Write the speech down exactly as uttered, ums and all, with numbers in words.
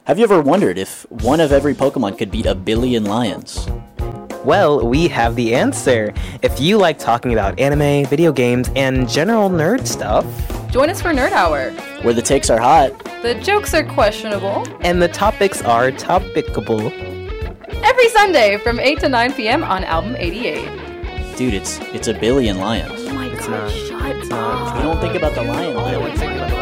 Have you ever wondered if one of every Pokemon could beat a billion lions? Well, we have the answer. If you like talking about anime, video games, and general nerd stuff, join us for Nerd Hour, where the takes are hot, the jokes are questionable, and the topics are topicable. Every Sunday from eight to nine p.m. on Album eighty-eight. Dude, it's it's a billion lions. Oh my It's god, not. shut It's up. not. You don't think about the lion. I don't think about